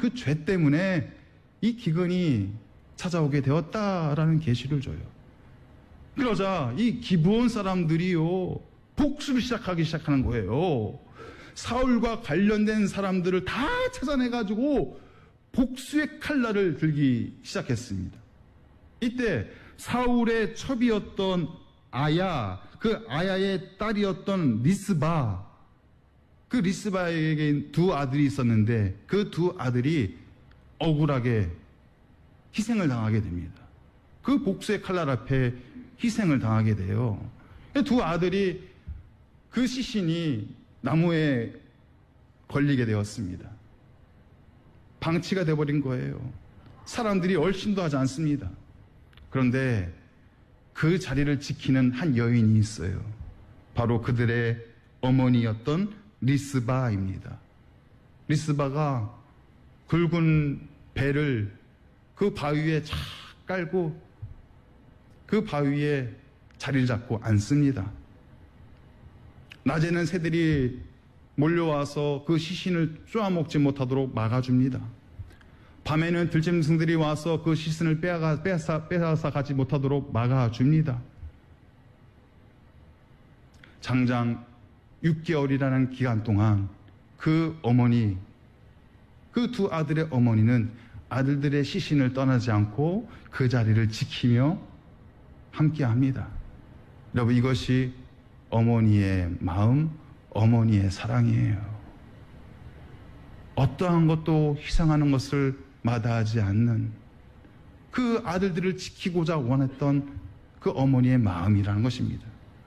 그 죄 때문에 이 기근이 찾아오게 되었다라는 계시를 줘요. 그러자 이 기브온 사람들이요, 복수를 시작하는 거예요. 사울과 관련된 사람들을 다 찾아내가지고 복수의 칼날을 들기 시작했습니다. 이때 사울의 첩이었던 아야, 그 아야의 딸이었던 리스바, 그 리스바에게 두 아들이 있었는데 그 두 아들이 억울하게 희생을 당하게 됩니다. 그 복수의 칼날 앞에 희생을 당하게 돼요. 두 아들이, 그 시신이 나무에 걸리게 되었습니다. 방치가 되어버린 거예요. 사람들이 얼씬도 하지 않습니다. 그런데 그 자리를 지키는 한 여인이 있어요. 바로 그들의 어머니였던 리스바입니다. 리스바가 굵은 배를 그 바위 위에 착 깔고 그 바위 위에 자리를 잡고 앉습니다. 낮에는 새들이 몰려와서 그 시신을 쪼아먹지 못하도록 막아줍니다. 밤에는 들짐승들이 와서 그 시신을 빼앗아 가지 못하도록 막아줍니다. 장장 6개월이라는 기간 동안 그 어머니, 그 두 아들의 어머니는 아들들의 시신을 떠나지 않고 그 자리를 지키며 함께합니다. 여러분, 이것이 어머니의 마음, 어머니의 사랑이에요. 어떠한 것도 희생하는 것을 마다하지 않는 그 아들들을 지키고자 원했던 그 어머니의 마음이라는 것입니다.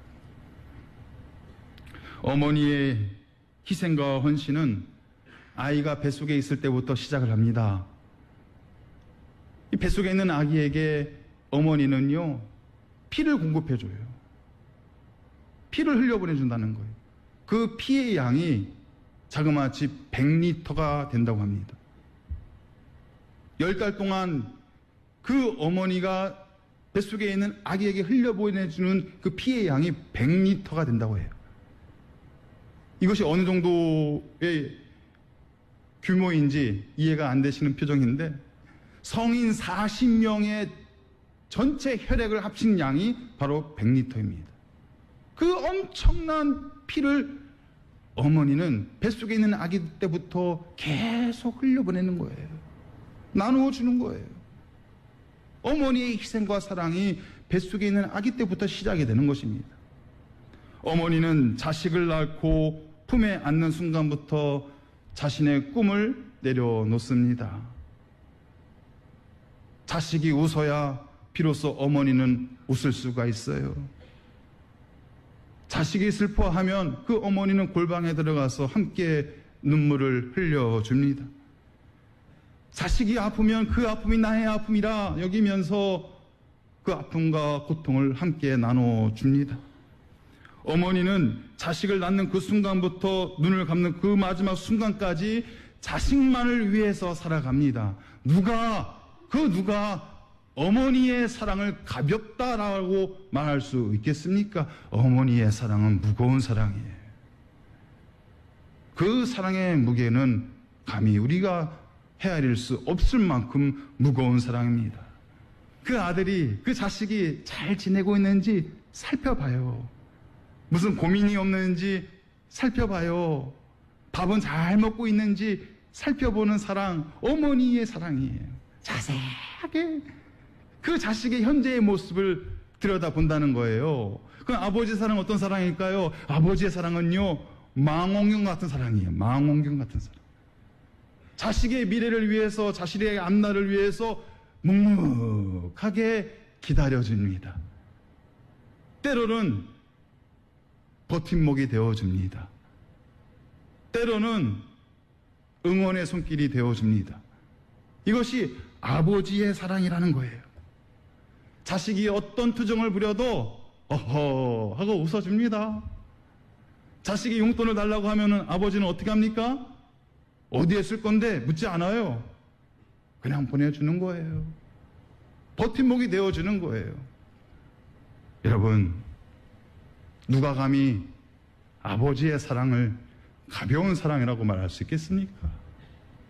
어머니의 희생과 헌신은 아이가 뱃속에 있을 때부터 시작을 합니다. 이 뱃속에 있는 아기에게 어머니는요, 피를 공급해줘요. 피를 흘려보내준다는 거예요. 그 피의 양이 자그마치 100리터가 된다고 합니다. 10달 동안 그 어머니가 뱃속에 있는 아기에게 흘려보내주는 그 피의 양이 100리터가 된다고 해요. 이것이 어느 정도의 규모인지 이해가 안 되시는 표정인데, 성인 40명의 전체 혈액을 합친 양이 바로 100리터입니다. 그 엄청난 피를 어머니는 뱃속에 있는 아기 때부터 계속 흘려보내는 거예요. 나누어 주는 거예요. 어머니의 희생과 사랑이 뱃속에 있는 아기 때부터 시작이 되는 것입니다. 어머니는 자식을 낳고 품에 안는 순간부터 자신의 꿈을 내려놓습니다. 자식이 웃어야 비로소 어머니는 웃을 수가 있어요. 자식이 슬퍼하면 그 어머니는 골방에 들어가서 함께 눈물을 흘려줍니다. 자식이 아프면 그 아픔이 나의 아픔이라 여기면서 그 아픔과 고통을 함께 나눠줍니다. 어머니는 자식을 낳는 그 순간부터 눈을 감는 그 마지막 순간까지 자식만을 위해서 살아갑니다. 누가 어머니의 사랑을 가볍다라고 말할 수 있겠습니까? 어머니의 사랑은 무거운 사랑이에요. 그 사랑의 무게는 감히 우리가 헤아릴 수 없을 만큼 무거운 사랑입니다. 그 아들이, 그 자식이 잘 지내고 있는지 살펴봐요. 무슨 고민이 없는지 살펴봐요. 밥은 잘 먹고 있는지 살펴보는 사랑, 어머니의 사랑이에요. 자세하게 그 자식의 현재의 모습을 들여다본다는 거예요. 그럼 아버지의 사랑은 어떤 사랑일까요? 아버지의 사랑은요, 망원경 같은 사랑이에요. 망원경 같은 사랑. 자식의 미래를 위해서, 자식의 앞날을 위해서 묵묵하게 기다려줍니다. 때로는 버팀목이 되어줍니다. 때로는 응원의 손길이 되어줍니다. 이것이 아버지의 사랑이라는 거예요. 자식이 어떤 투정을 부려도 어허 하고 웃어줍니다. 자식이 용돈을 달라고 하면은 아버지는 어떻게 합니까? 어디에 쓸 건데 묻지 않아요. 그냥 보내주는 거예요. 버팀목이 되어주는 거예요. 여러분, 누가 감히 아버지의 사랑을 가벼운 사랑이라고 말할 수 있겠습니까?